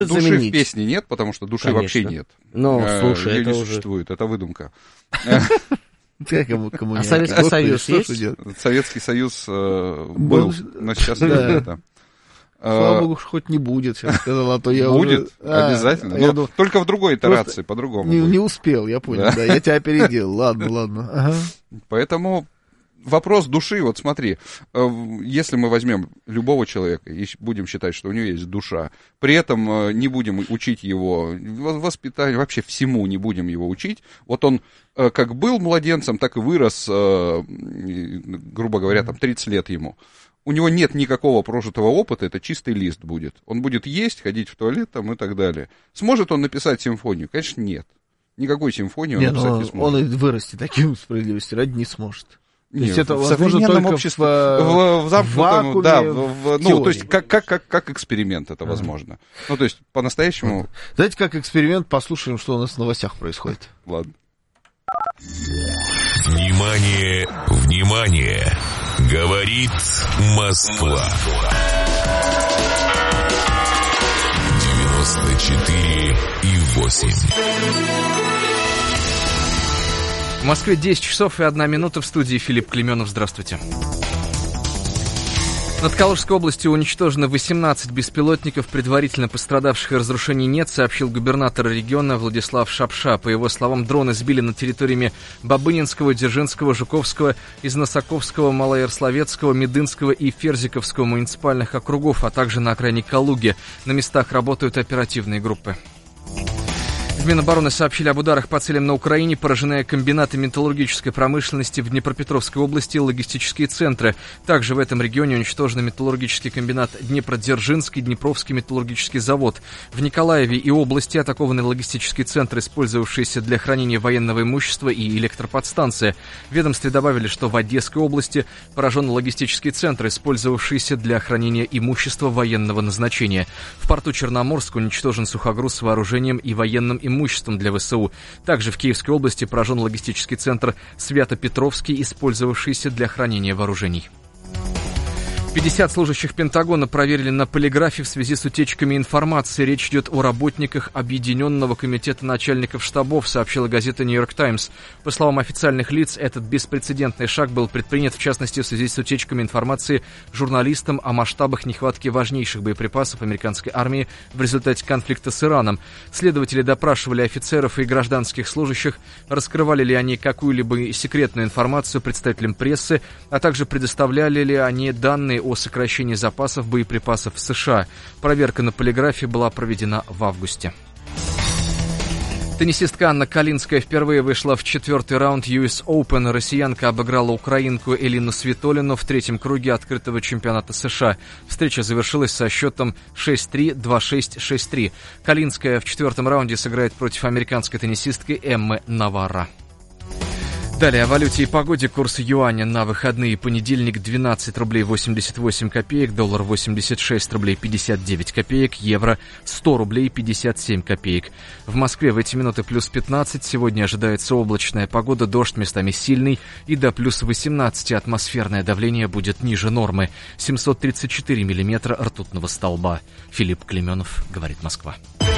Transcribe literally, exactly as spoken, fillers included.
Души заменить. в песне нет, потому что души Конечно. вообще нет. Ну, слушай, Ее это не уже... существует, это выдумка. А Советский Союз есть? Советский Союз был, но сейчас нет это. Слава богу, хоть не будет, сейчас сказал, а то я будет, уже... обязательно, а, но думал... только в другой итерации, по-другому. Не, не успел, я понял, да, да я тебя опередил, ладно, ладно. Ага. Поэтому вопрос души, вот смотри, если мы возьмем любого человека и будем считать, что у него есть душа, при этом не будем учить его воспитанию, вообще всему не будем его учить, вот он как был младенцем, так и вырос, грубо говоря, там тридцать лет ему. У него нет никакого прожитого опыта, это чистый лист будет. Он будет есть, ходить в туалет там, и так далее. Сможет он написать симфонию? Конечно, нет. Никакой симфонии он не, написать не сможет. Он и вырасти таким, справедливости ради, не сможет. То Нет, есть это в возможно современном только обществе, в, в, в замкнутом, вакууме, да, в, в, ну, теории. то есть как, как, как, как эксперимент это возможно. А. Ну, то есть по-настоящему... Знаете, как эксперимент, послушаем, что у нас в новостях происходит. Ладно. Внимание, внимание! Говорит Москва. девяносто четыре и восемь. В Москве десять часов и одна минута, в студии Филипп Клеменов. Здравствуйте. Над Калужской областью уничтожено восемнадцать беспилотников, предварительно пострадавших и разрушений нет, сообщил губернатор региона Владислав Шапша. По его словам, дроны сбили над территориями Бабынинского, Дзержинского, Жуковского, Износаковского, Малоярославецкого, Медынского и Ферзиковского муниципальных округов, а также на окраине Калуги. На местах работают оперативные группы. В Минобороны сообщили об ударах по целям на Украине, поражены комбинаты металлургической промышленности в Днепропетровской области и логистические центры. Также в этом регионе уничтожен металлургический комбинат Днепродзержинский, Днепровский металлургический завод. В Николаеве и области атакованы логистические центры, использовавшиеся для хранения военного имущества, и электроподстанция. В ведомстве добавили, что в Одесской области поражен логистический центр, использовавшийся для хранения имущества военного назначения. В порту Черноморск уничтожен сухогруз с вооружением и военным имуществом. имуществом для ВСУ. Также в Киевской области поражен логистический центр Свято-Петровский, использовавшийся для хранения вооружений. пятьдесят служащих Пентагона проверили на полиграфе в связи с утечками информации. Речь идет о работниках Объединенного комитета начальников штабов, сообщила газета «Нью-Йорк Таймс». По словам официальных лиц, этот беспрецедентный шаг был предпринят, в частности, в связи с утечками информации журналистам о масштабах нехватки важнейших боеприпасов американской армии в результате конфликта с Ираном. Следователи допрашивали офицеров и гражданских служащих, раскрывали ли они какую-либо секретную информацию представителям прессы, а также предоставляли ли они данные о сокращении запасов боеприпасов в США. Проверка на полиграфе была проведена в августе. Теннисистка Анна Калинская впервые вышла в четвертый раунд ю эс Open. Россиянка обыграла украинку Элину Свитолину в третьем круге открытого чемпионата США. Встреча завершилась со счетом шесть три, два шесть, шесть три. Калинская в четвертом раунде сыграет против американской теннисистки Эммы Наварро. Далее о валюте и погоде. Курс юаня на выходные: понедельник двенадцать рублей восемьдесят восемь копеек, доллар восемьдесят шесть рублей пятьдесят девять копеек, евро сто рублей пятьдесят семь копеек. В Москве в эти минуты плюс пятнадцать, сегодня ожидается облачная погода, дождь местами сильный, и до плюс восемнадцать атмосферное давление будет ниже нормы. семьсот тридцать четыре миллиметра ртутного столба. Филипп Клеменов, говорит Москва.